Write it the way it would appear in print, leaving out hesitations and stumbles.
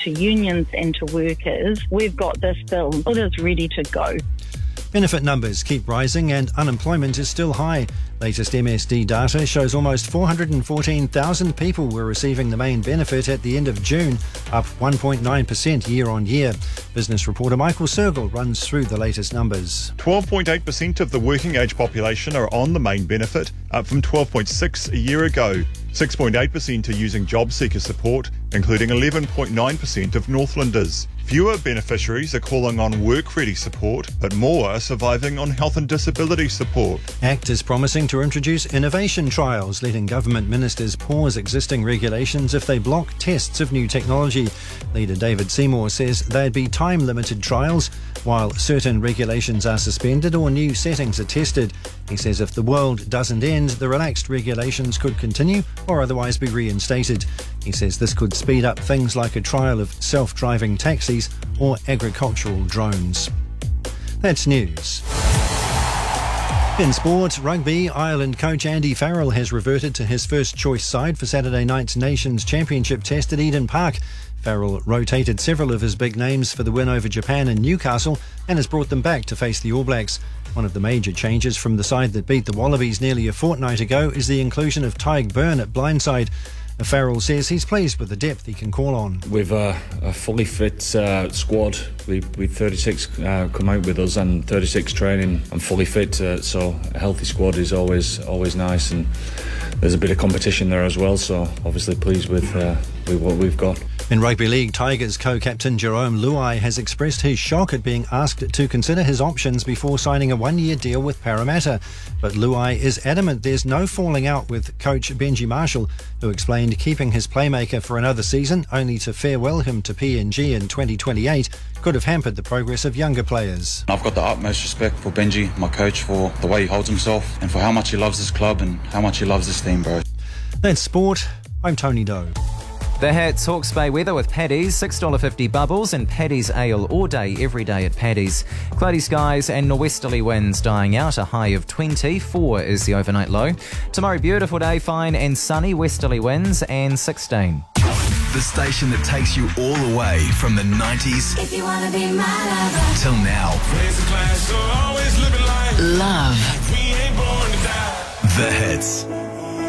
to unions and to workers, we've got this bill. It is ready to go. Benefit numbers keep rising and unemployment is still high. Latest MSD data shows almost 414,000 people were receiving the main benefit at the end of June, up 1.9% year on year. Business reporter Michael Sergel runs through the latest numbers. 12.8% of the working age population are on the main benefit, up from 12.6% a year ago. 6.8% are using job seeker support, including 11.9% of Northlanders. Fewer beneficiaries are calling on work-ready support, but more are surviving on health and disability support. ACT is promising to introduce innovation trials, letting government ministers pause existing regulations if they block tests of new technology. Leader David Seymour says they'd be time-limited trials, while certain regulations are suspended or new settings are tested. He says if the world doesn't end, the relaxed regulations could continue or otherwise be reinstated. He says this could speed up things like a trial of self-driving taxis or agricultural drones. That's news. In sport, rugby, Ireland coach Andy Farrell has reverted to his first-choice side for Saturday night's Nations Championship test at Eden Park. Farrell rotated several of his big names for the win over Japan and Newcastle and has brought them back to face the All Blacks. One of the major changes from the side that beat the Wallabies nearly a fortnight ago is the inclusion of Tyg Byrne at blindside. Farrell says he's pleased with the depth he can call on. We've a fully fit squad. We've 36 come out with us and 36 training and fully fit. So a healthy squad is always nice, and there's a bit of competition there as well. So obviously pleased with what we've got. In rugby league, Tigers co-captain Jerome Luai has expressed his shock at being asked to consider his options before signing a one-year deal with Parramatta. But Luai is adamant there's no falling out with coach Benji Marshall, who explained keeping his playmaker for another season only to farewell him to PNG in 2028 could have hampered the progress of younger players. I've got the utmost respect for Benji, my coach, for the way he holds himself and for how much he loves this club and how much he loves this team, bro. That's sport. I'm Tony Doe. The Hats Hawke's Bay weather with Paddy's, $6.50 bubbles and Paddy's ale all day, every day at Paddy's. Cloudy skies and norwesterly winds dying out, a high of 24 is the overnight low. Tomorrow, beautiful day, fine and sunny, westerly winds and 16. The station that takes you all the way from the 90s If you wanna be my lover till now. Love. The Hits.